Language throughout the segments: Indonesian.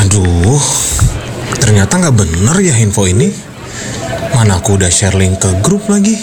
Aduh, ternyata nggak bener ya info ini. Mana aku udah share link ke grup lagi.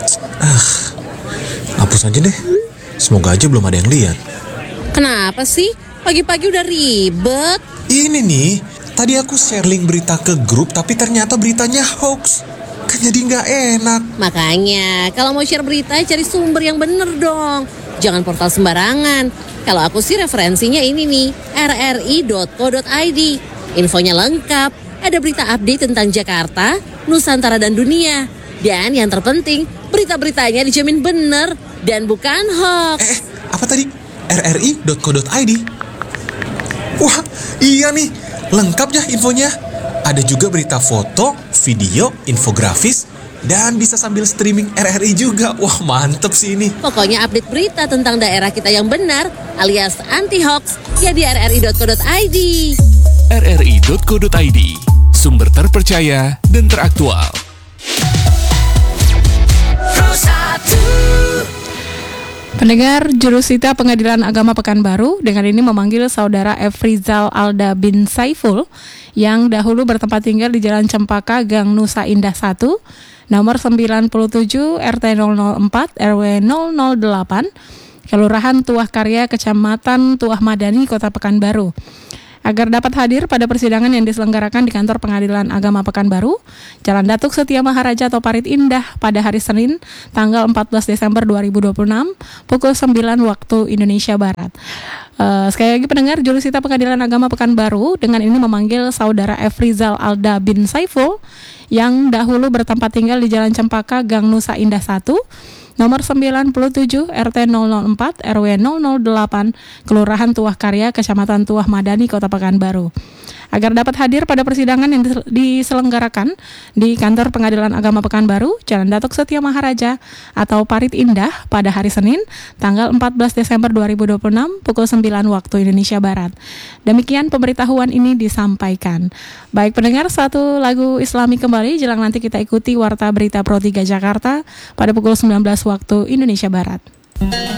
Hapus aja deh. Semoga aja belum ada yang lihat. Kenapa sih? Pagi-pagi udah ribet. Ini nih, tadi aku share link berita ke grup tapi ternyata beritanya hoax. Kan jadi nggak enak. Makanya, kalau mau share berita, cari sumber yang bener dong. Jangan portal sembarangan. Kalau aku sih referensinya ini nih, rri.co.id. Infonya lengkap, ada berita update tentang Jakarta, Nusantara dan dunia. Dan yang terpenting, berita-beritanya dijamin bener dan bukan hoax. Apa tadi? rri.co.id? Wah, iya nih, lengkap ya infonya. Ada juga berita foto, video, infografis, dan bisa sambil streaming RRI juga. Wah, mantep sih ini. Pokoknya update berita tentang daerah kita yang benar alias anti-hoax ya di rri.co.id. rri.co.id, sumber terpercaya dan teraktual. Pendengar, Jurusita Pengadilan Agama Pekanbaru dengan ini memanggil saudara Efrizal Alda bin Saiful yang dahulu bertempat tinggal di Jalan Cempaka, Gang Nusa Indah 1, nomor 97 RT 004 RW 008, Kelurahan Tuah Karya, Kecamatan Tuah Madani, Kota Pekanbaru. Agar dapat hadir pada persidangan yang diselenggarakan di Kantor Pengadilan Agama Pekanbaru, Jalan Datuk Setia Maharaja atau Parit Indah pada hari Senin, tanggal 14 Desember 2026, pukul 9 waktu Indonesia Barat. Sekali lagi pendengar, Jurusita Pengadilan Agama Pekanbaru dengan ini memanggil saudara Efrizal Alda bin Saiful yang dahulu bertempat tinggal di Jalan Cempaka, Gang Nusa Indah 1, nomor 97 RT 004 RW 008 Kelurahan Tuah Karya, Kecamatan Tuah Madani, Kota Pekanbaru. Agar dapat hadir pada persidangan yang diselenggarakan di Kantor Pengadilan Agama Pekanbaru, Jalan Datuk Setia Maharaja atau Parit Indah pada hari Senin, tanggal 14 Desember 2026 pukul 9 waktu Indonesia Barat. Demikian pemberitahuan ini disampaikan. Baik pendengar, satu lagu Islami kembali jelang nanti kita ikuti Warta Berita Pro 3 Jakarta pada pukul 19 waktu Indonesia Barat.